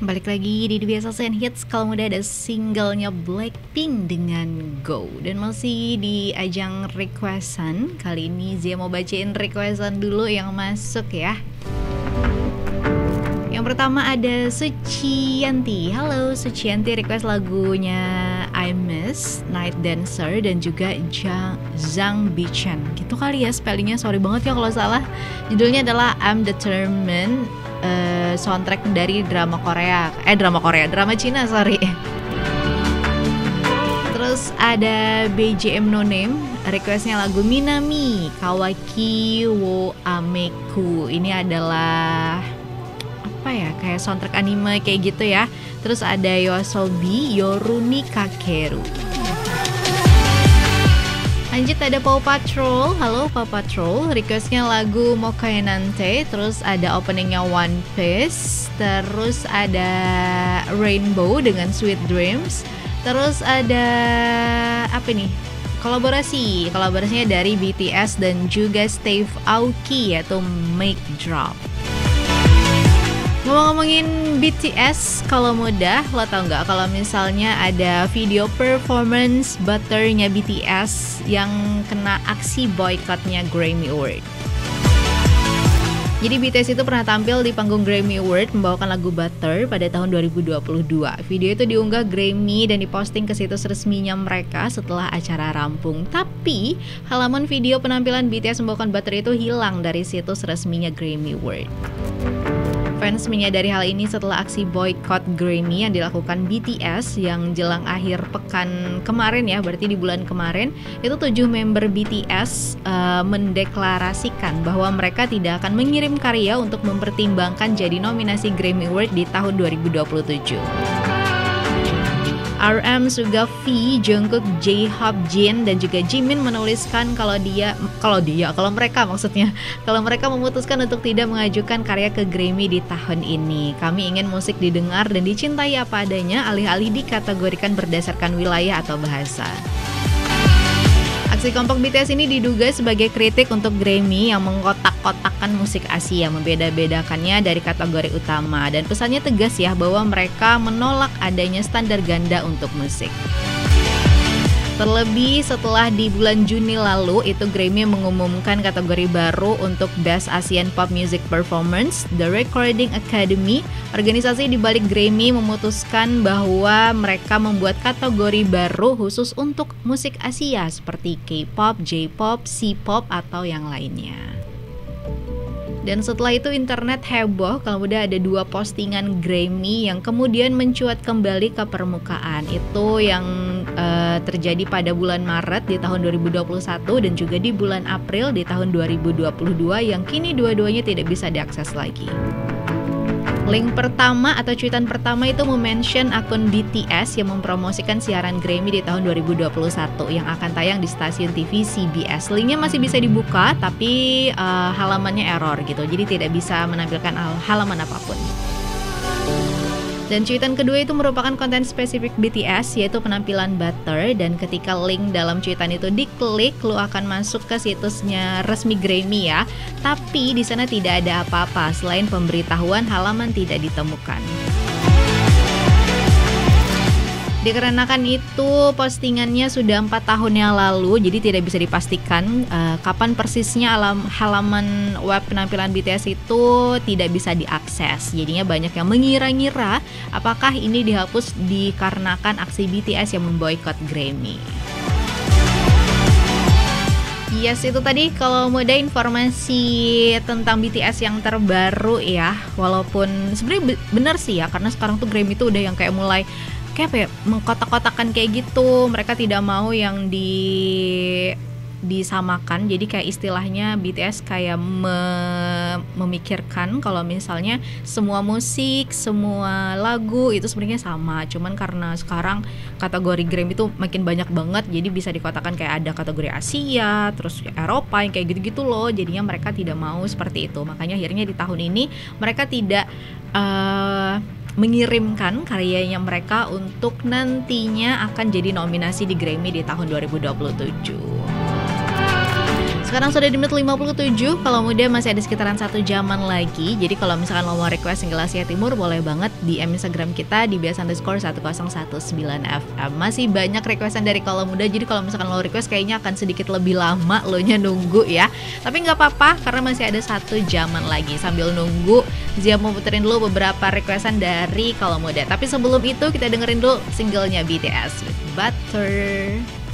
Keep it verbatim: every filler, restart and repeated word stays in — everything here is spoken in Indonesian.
Balik lagi di Biasa Hits. Kalau udah ada singlenya Blackpink dengan Go. Dan masih di ajang requestan. Kali ini Zia mau bacain requestan dulu yang masuk ya. Yang pertama ada Suciyanti. Halo Suciyanti, request lagunya I Miss, Night Dancer, dan juga Jang, Zhang Bichen. Gitu kali ya spellingnya, sorry banget ya kalau salah. Judulnya adalah I'm Determined, uh, soundtrack dari drama Korea. Eh drama Korea, drama Cina sorry. Terus ada B J M No Name, requestnya lagu Minami Kawaki wo Ameku. Ini adalah apa ya, kayak soundtrack anime kayak gitu ya. Terus ada Yoasobi Yoruni Kakeru. Lanjut ada Paw Patrol. Halo Paw Patrol, requestnya lagu Mokai Nante. Terus ada openingnya One Piece. Terus ada Rainbow dengan Sweet Dreams. Terus ada apa nih, kolaborasi Kolaborasinya dari B T S dan juga Steve Aoki, yaitu Make Drop. Ngomong-ngomongin B T S, kalau mudah, lo tau gak kalau misalnya ada video performance Butter-nya B T S yang kena aksi boykotnya Grammy Award. Jadi B T S itu pernah tampil di panggung Grammy Award membawakan lagu Butter pada tahun dua ribu dua puluh dua. Video itu diunggah Grammy dan diposting ke situs resminya mereka setelah acara rampung. Tapi halaman video penampilan B T S membawakan Butter itu hilang dari situs resminya Grammy Award. Fans menyadari hal ini setelah aksi boykot Grammy yang dilakukan B T S yang jelang akhir pekan kemarin ya, berarti di bulan kemarin, itu tujuh member B T S uh, mendeklarasikan bahwa mereka tidak akan mengirim karya untuk mempertimbangkan jadi nominasi Grammy Award di tahun dua ribu dua puluh tujuh. R M, Suga V, Jungkook, J-Hope, Jin, dan juga Jimin menuliskan kalau dia, kalau dia, kalau mereka maksudnya, kalau mereka memutuskan untuk tidak mengajukan karya ke Grammy di tahun ini. Kami ingin musik didengar dan dicintai apa adanya, alih-alih dikategorikan berdasarkan wilayah atau bahasa. Aksi kelompok B T S ini diduga sebagai kritik untuk Grammy yang mengkotak-kotakkan musik Asia, membeda-bedakannya dari kategori utama, dan pesannya tegas ya bahwa mereka menolak adanya standar ganda untuk musik. Terlebih setelah di bulan Juni lalu itu Grammy mengumumkan kategori baru untuk Best Asian Pop Music Performance. The Recording Academy, organisasi di balik Grammy, memutuskan bahwa mereka membuat kategori baru khusus untuk musik Asia seperti K-pop, J-pop, C-pop, atau yang lainnya. Dan setelah itu internet heboh kalau udah ada dua postingan Grammy yang kemudian mencuat kembali ke permukaan. Itu yang uh, terjadi pada bulan Maret di tahun dua ribu dua puluh satu dan juga di bulan April di tahun dua ribu dua puluh dua yang kini dua-duanya tidak bisa diakses lagi. Link pertama atau cuitan pertama itu memention akun B T S yang mempromosikan siaran Grammy di tahun dua ribu dua puluh satu yang akan tayang di stasiun T V C B S. Linknya masih bisa dibuka tapi uh, halamannya error gitu, jadi tidak bisa menampilkan halaman apapun. Dan cuitan kedua itu merupakan konten spesifik B T S, yaitu penampilan Butter, dan ketika link dalam cuitan itu diklik, lu akan masuk ke situsnya resmi Grammy ya. Tapi di sana tidak ada apa-apa selain pemberitahuan halaman tidak ditemukan. Dikarenakan itu postingannya sudah empat tahun yang lalu, jadi tidak bisa dipastikan uh, kapan persisnya alam, halaman web penampilan B T S itu tidak bisa diakses. Jadinya banyak yang mengira-ngira apakah ini dihapus dikarenakan aksi B T S yang memboikot Grammy. Yes, itu tadi kalau mau ada informasi tentang B T S yang terbaru ya. Walaupun sebenarnya benar sih ya, karena sekarang tuh Grammy itu udah yang kayak mulai kayak apa ya, mengkotak-kotakan kayak gitu. Mereka tidak mau yang di disamakan. Jadi kayak istilahnya B T S kayak me- memikirkan kalau misalnya semua musik, semua lagu itu sebenarnya sama. Cuman karena sekarang kategori Grammy itu makin banyak banget, jadi bisa dikotakan kayak ada kategori Asia, terus Eropa yang kayak gitu-gitu loh. Jadinya mereka tidak mau seperti itu. Makanya akhirnya di tahun ini mereka tidak uh, mengirimkan karyanya mereka untuk nantinya akan jadi nominasi di Grammy di tahun dua ribu dua puluh tujuh. Sekarang sudah di menit lima puluh tujuh, kalau muda masih ada sekitaran satu jaman lagi. Jadi kalau misalkan lo mau request single Asia Timur, boleh banget di M Instagram kita di bias underscore satu nol satu sembilan F M. Masih banyak requestan dari kalau muda, jadi kalau misalkan lo request kayaknya akan sedikit lebih lama lo nya nunggu ya. Tapi nggak apa-apa, karena masih ada satu jaman lagi. Sambil nunggu, Zia mau puterin dulu beberapa requestan dari kalau muda. Tapi sebelum itu kita dengerin dulu singlenya B T S with Butter.